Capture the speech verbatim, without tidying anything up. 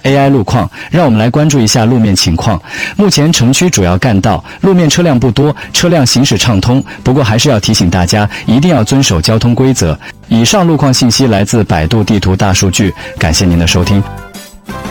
A I 路况，让我们来关注一下路面情况。目前城区主要干道路面车辆不多，车辆行驶畅通，不过还是要提醒大家一定要遵守交通规则。以上路况信息来自百度地图大数据，感谢您的收听。